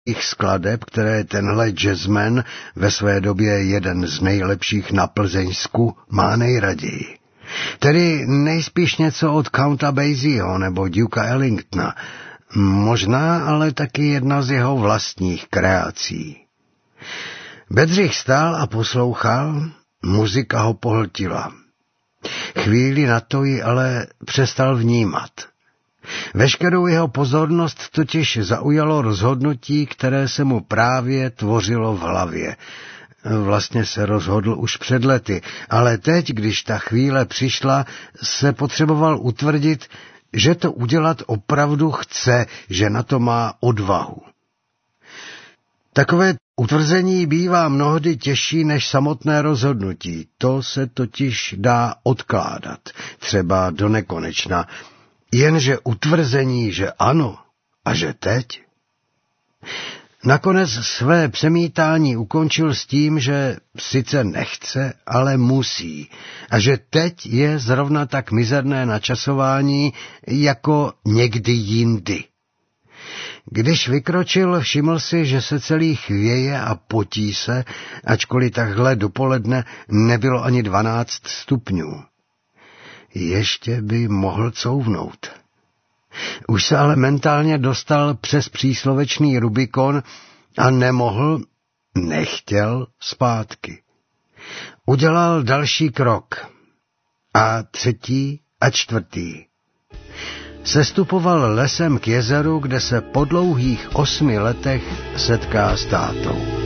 skladeb, které tenhle jazzman, ve své době jeden z nejlepších na Plzeňsku, má nejraději. Tedy nejspíš něco od Counta Basieho nebo Dukea Ellingtona, možná ale taky jedna z jeho vlastních kreací. Bedřich stál a poslouchal, muzika ho pohltila. Chvíli na to ji ale přestal vnímat. Veškerou jeho pozornost totiž zaujalo rozhodnutí, které se mu právě tvořilo v hlavě. Vlastně se rozhodl už před lety, ale teď, když ta chvíle přišla, se potřeboval utvrdit, že to udělat opravdu chce, že na to má odvahu. Takové utvrzení bývá mnohdy těžší než samotné rozhodnutí. To se totiž dá odkládat, třeba do nekonečna. Jenže utvrzení, že ano a že teď. Nakonec své přemítání ukončil s tím, že sice nechce, ale musí, a že teď je zrovna tak mizerné načasování jako někdy jindy. Když vykročil, všiml si, že se celý chvěje a potí se, ačkoliv takhle dopoledne nebylo ani 12 stupňů. Ještě by mohl couvnout. Už se ale mentálně dostal přes příslovečný Rubikon a nechtěl zpátky. Udělal další krok. A třetí a čtvrtý. Sestupoval lesem k jezeru, kde se po dlouhých 8 letech setká s tátou.